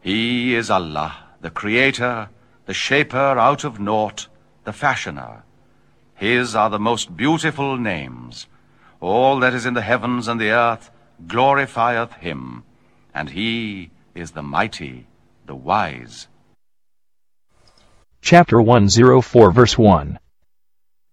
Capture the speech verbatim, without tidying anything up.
He is Allah, the Creator, the Shaper out of naught, the Fashioner. His are the most beautiful names. All that is in the heavens and the earth glorifieth him, and he is the mighty, the wise. Chapter one oh four, verse one.